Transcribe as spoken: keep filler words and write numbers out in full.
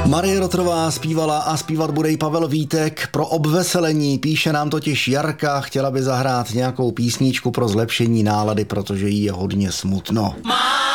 Marie Rotrová zpívala a zpívat bude i Pavel Vítek pro obveselení. Píše nám totiž Jarka, chtěla by zahrát nějakou písničku pro zlepšení nálady, protože jí je hodně smutno.